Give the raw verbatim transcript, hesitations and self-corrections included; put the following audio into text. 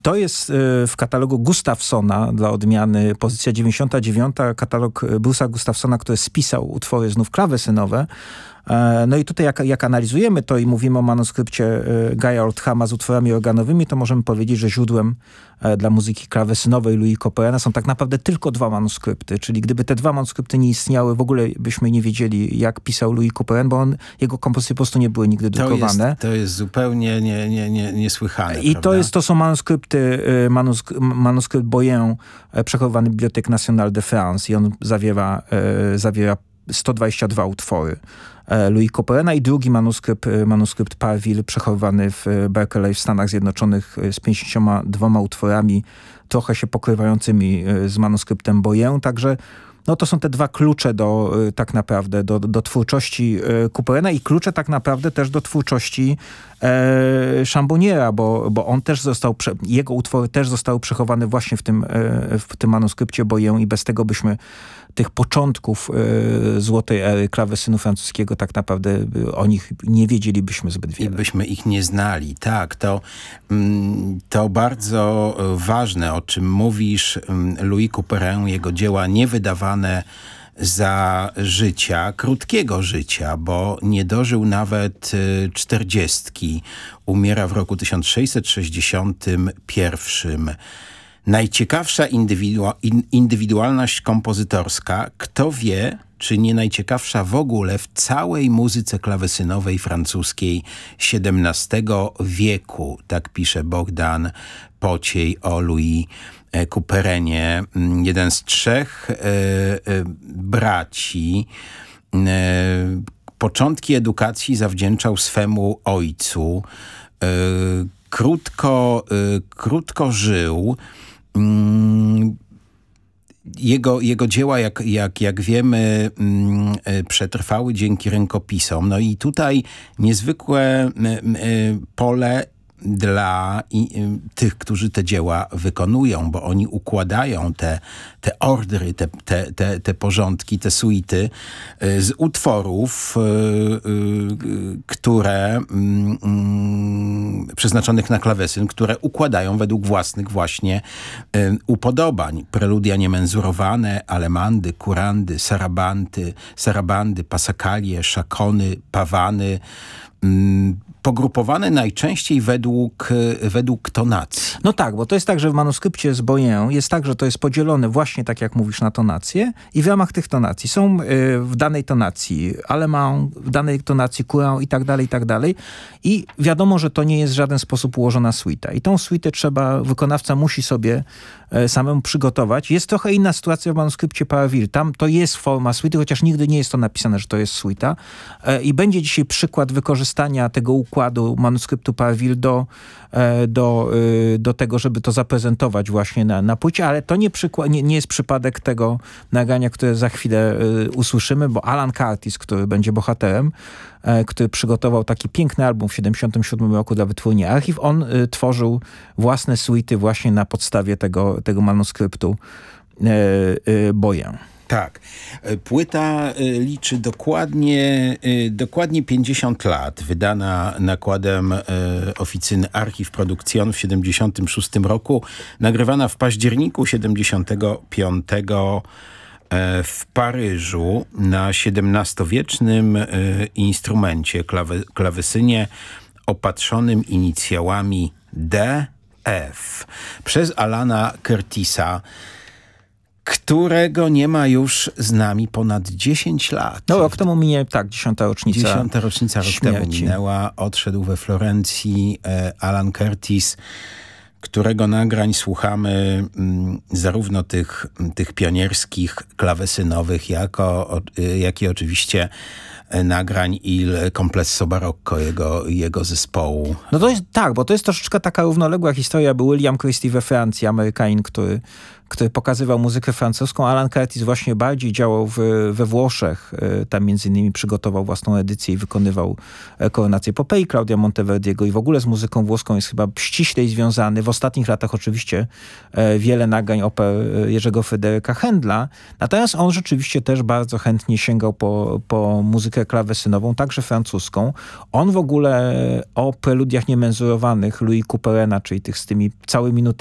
To jest y, w katalogu Gustafsona dla odmiany pozycja dziewięćdziesiąta dziewiąta, katalog Bruce'a Gustafsona, który spisał utwory znów klawesynowe. No i tutaj jak, jak analizujemy to i mówimy o manuskrypcie Guy'a Oldhama z utworami organowymi, to możemy powiedzieć, że źródłem dla muzyki klawesynowej Louis Couperena są tak naprawdę tylko dwa manuskrypty. Czyli gdyby te dwa manuskrypty nie istniały, w ogóle byśmy nie wiedzieli, jak pisał Louis Couperin, bo on, jego kompozycje po prostu nie były nigdy drukowane. To jest, to jest zupełnie nie, nie, nie, niesłychane. I prawda? to, jest, to są manuskrypty, manusk, manuskrypt Boyen przechowywany w Bibliothèque Nationale de France i on zawiera, zawiera sto dwadzieścia dwa utwory Louis Couperena i drugi manuskrypt, manuskrypt Parville przechowywany w Berkeley w Stanach Zjednoczonych z pięćdziesięcioma dwoma utworami, trochę się pokrywającymi z manuskryptem Boyen, także no to są te dwa klucze do tak naprawdę do, do twórczości Couperena i klucze tak naprawdę też do twórczości e, Chambonniera, bo, bo on też został, jego utwory też zostały przechowane właśnie w tym, e, w tym manuskrypcie Boyen i bez tego byśmy tych początków e, złotej ery klawesynu francuskiego tak naprawdę o nich nie wiedzielibyśmy zbyt wiele. I byśmy ich nie znali. Tak, to, to bardzo ważne, o czym mówisz. Louis Couperin, jego dzieła niewydawane za życia, krótkiego życia, bo nie dożył nawet czterdziestki. Umiera w roku tysiąc sześćset sześćdziesiątym pierwszym. Najciekawsza indywidua- in- indywidualność kompozytorska, kto wie, czy nie najciekawsza w ogóle w całej muzyce klawesynowej francuskiej siedemnastego wieku. Tak pisze Bogdan Pociej o Louis Couperinie. Jeden z trzech e, e, braci e, początki edukacji zawdzięczał swemu ojcu. E, krótko, e, krótko żył. Jego, jego dzieła, jak, jak, jak wiemy, przetrwały dzięki rękopisom. No i tutaj niezwykłe pole dla i, tych, którzy te dzieła wykonują, bo oni układają te, te ordry, te, te, te, te porządki, te suity z utworów, które przeznaczonych na klawesyn, które układają według własnych właśnie upodobań. Preludia niemenzurowane, alemandy, kurandy, sarabandy, sarabandy, pasakalie, szakony, pawany, pogrupowane najczęściej według, według tonacji. No tak, bo to jest tak, że w manuskrypcie z Boyen jest tak, że to jest podzielone właśnie tak jak mówisz na tonacje i w ramach tych tonacji są y, w danej tonacji allemand, w danej tonacji courant i tak dalej, i tak dalej. I wiadomo, że to nie jest w żaden sposób ułożona suita. I tą suitę trzeba, wykonawca musi sobie y, samemu przygotować. Jest trochę inna sytuacja w manuskrypcie Parville. Tam to jest forma suity, chociaż nigdy nie jest to napisane, że to jest suita. Y, I będzie dzisiaj przykład wykorzystania tego układu manuskryptu Parville do, do, do tego, żeby to zaprezentować właśnie na, na płycie, ale to nie, przykład, nie, nie jest przypadek tego nagrania, które za chwilę usłyszymy, bo Alan Curtis, który będzie bohaterem, który przygotował taki piękny album w siedemdziesiątym siódmym roku dla wytwórni Archiv, on tworzył własne suity właśnie na podstawie tego, tego manuskryptu Boyen. Tak. Płyta liczy dokładnie, dokładnie pięćdziesiąt lat. Wydana nakładem oficyny Archiv Produktion w siedemdziesiątym szóstym roku. Nagrywana w październiku siedemdziesiątego piątego w Paryżu na siedemnastowiecznym instrumencie, klawe, klawesynie opatrzonym inicjałami D F przez Alana Curtisa, którego nie ma już z nami ponad dziesięć lat. No rok temu minie, tak, dziesiąta rocznica Dziesiąta rocznica rok śmierci. temu minęła. Odszedł we Florencji e, Alan Curtis, którego nagrań słuchamy m, zarówno tych, tych pionierskich, klawesynowych, jako, jak i oczywiście nagrań Il Complesso Barocco jego, jego zespołu. No to jest tak, bo to jest troszeczkę taka równoległa historia. Był William Christie we Francji, Amerykanin, który, który pokazywał muzykę francuską. Alan Curtis właśnie bardziej działał w, we Włoszech. Tam między innymi przygotował własną edycję i wykonywał koronację Popei Claudia Monteverdiego i w ogóle z muzyką włoską jest chyba ściślej związany. W ostatnich latach oczywiście wiele nagrań oper Jerzego Fryderyka Händla. Natomiast on rzeczywiście też bardzo chętnie sięgał po, po muzykę muzykę klawesynową, także francuską. On w ogóle o preludiach niemenzurowanych Louis Couperena, czyli tych z tymi całymi nutami,